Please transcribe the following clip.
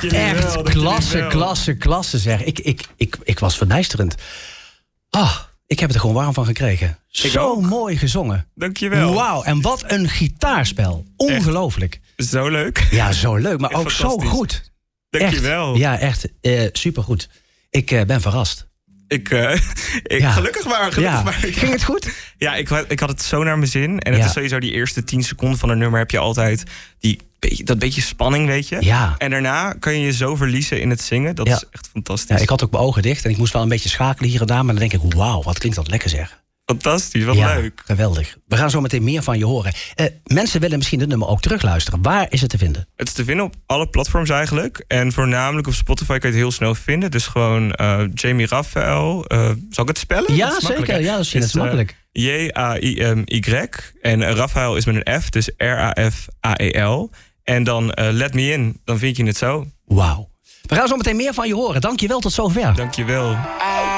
Echt klasse zeg. Ik was verbijsterend. Ik heb het er gewoon warm van gekregen. Zo mooi gezongen. Dankjewel. Wauw, en wat een gitaarspel. Ongelooflijk. Echt zo leuk. Ja, zo leuk, maar echt ook zo goed. Dankjewel. Ja, echt supergoed. Ik ben verrast. Gelukkig maar. Ging het goed? Ja, ik had het zo naar mijn zin. En het is sowieso die eerste 10 seconden van een nummer heb je altijd dat beetje spanning, weet je. Ja. En daarna kan je je zo verliezen in het zingen. Dat is echt fantastisch. Ja, ik had ook mijn ogen dicht en ik moest wel een beetje schakelen hier en daar. Maar dan denk ik, wauw, wat klinkt dat lekker zeg. Fantastisch, wat leuk. Geweldig. We gaan zo meteen meer van je horen. Mensen willen misschien het nummer ook terugluisteren. Waar is het te vinden? Het is te vinden op alle platforms eigenlijk. En voornamelijk op Spotify kan je het heel snel vinden. Dus gewoon Jamie Raphael. Zal ik het spellen? Ja, zeker. Ja, dat is makkelijk. J-A-I-M-Y. En Raphael is met een F, dus R-A-F-A-E-L. En dan Let Me In, dan vind je het zo. Wauw. We gaan zo meteen meer van je horen. Dank je wel, tot zover. Dank je wel.